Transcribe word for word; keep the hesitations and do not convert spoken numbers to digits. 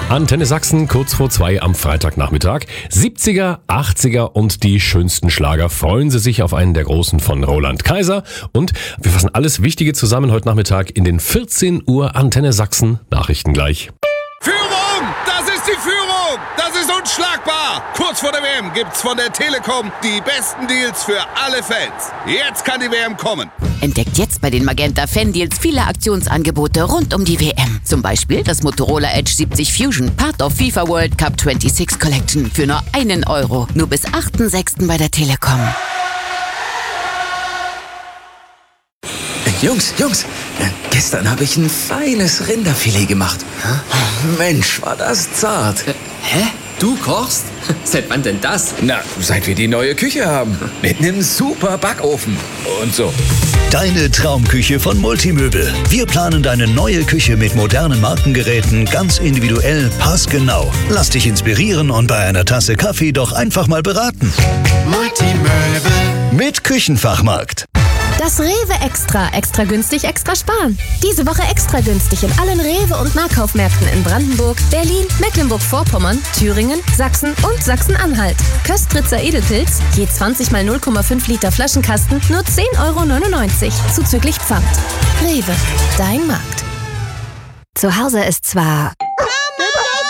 Antenne Sachsen, kurz vor zwei am Freitagnachmittag. siebziger, achtziger und die schönsten Schlager. Freuen Sie sich auf einen der großen von Roland Kaiser. Und wir fassen alles Wichtige zusammen heute Nachmittag in den vierzehn Uhr Antenne Sachsen Nachrichten gleich. Führung! Das ist die Führung! Das ist unschlagbar! Kurz vor der W M gibt's von der Telekom die besten Deals für alle Fans. Jetzt kann die W M kommen. Entdeckt jetzt bei den Magenta Fan-Deals viele Aktionsangebote rund um die W M. Zum Beispiel das Motorola Edge siebzig Fusion, Part of FIFA World Cup sechsundzwanzig Collection für nur einen Euro. Nur bis achten sechsten bei der Telekom. Jungs, Jungs, äh, gestern habe ich ein feines Rinderfilet gemacht. Mensch, war das zart. Äh, hä? Du kochst? Seit wann denn das? Na, seit wir die neue Küche haben. Mit einem super Backofen und so. Deine Traumküche von Multimöbel. Wir planen deine neue Küche mit modernen Markengeräten ganz individuell, passgenau. Lass dich inspirieren und bei einer Tasse Kaffee doch einfach mal beraten. Multimöbel mit Küchenfachmarkt. Das Rewe Extra. Extra günstig, extra sparen. Diese Woche extra günstig in allen Rewe- und Nahkaufmärkten in Brandenburg, Berlin, Mecklenburg-Vorpommern, Thüringen, Sachsen und Sachsen-Anhalt. Köstritzer Edelpilz, je zwanzig mal null Komma fünf Liter Flaschenkasten, nur zehn Euro neunundneunzig, zuzüglich Pfand. Rewe, dein Markt. Zu Hause ist zwar